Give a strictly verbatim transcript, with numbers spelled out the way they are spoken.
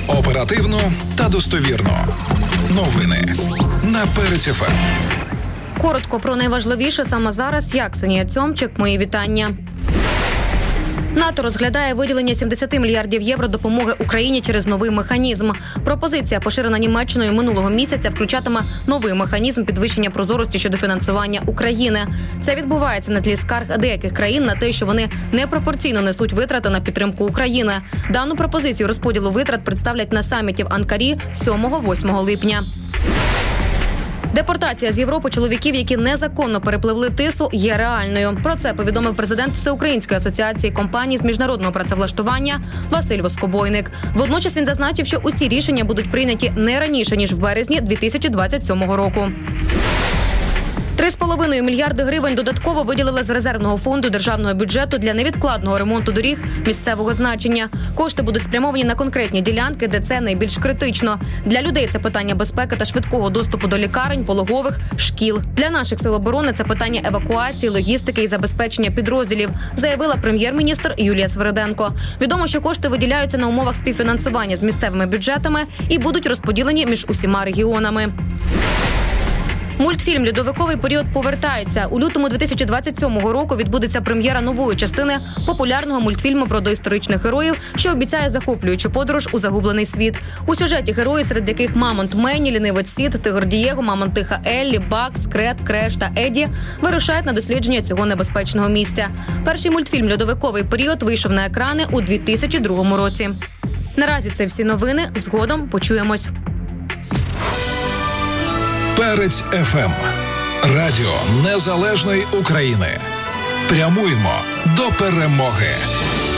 Оперативно та достовірно. Новини на Перець еф ем. Коротко про найважливіше саме зараз. Я, Ксенія Цьомчик, мої вітання. НАТО розглядає виділення сімдесят мільярдів євро допомоги Україні через новий механізм. Пропозиція, поширена Німеччиною минулого місяця, включатиме новий механізм підвищення прозорості щодо фінансування України. Це відбувається на тлі скарг деяких країн на те, що вони непропорційно несуть витрати на підтримку України. Дану пропозицію розподілу витрат представлять на саміті в Анкарі сьомого-восьмого липня. Депортація з Європи чоловіків, які незаконно перепливли Тису, є реальною. Про це повідомив президент Всеукраїнської асоціації компаній з міжнародного працевлаштування Василь Воскобойник. Водночас він зазначив, що усі рішення будуть прийняті не раніше, ніж в березні дві тисячі двадцять сьомого року. Три з половиною мільярди гривень додатково виділили з резервного фонду державного бюджету для невідкладного ремонту доріг місцевого значення. Кошти будуть спрямовані на конкретні ділянки, де це найбільш критично. Для людей це питання безпеки та швидкого доступу до лікарень, пологових, шкіл. Для наших сил оборони це питання евакуації, логістики і забезпечення підрозділів, заявила прем'єр-міністр Юлія Свериденко. Відомо, що кошти виділяються на умовах співфінансування з місцевими бюджетами і будуть розподілені між усіма регіонами. Мультфільм «Льодовиковий період» повертається. У лютому дві тисячі двадцять сьомого року відбудеться прем'єра нової частини популярного мультфільму про доісторичних героїв, що обіцяє захоплюючу подорож у загублений світ. У сюжеті герої, серед яких Мамонт Менні, Лінивець Сід, Тигр Дієго, Мамонтиха Еллі, Бакс, Крет, Креш та Еді вирушають на дослідження цього небезпечного місця. Перший мультфільм «Льодовиковий період» вийшов на екрани у дві тисячі другому році. Наразі це всі новини. Згодом почуємось. Перець еф ем. Радіо Незалежної України. Прямуємо до перемоги.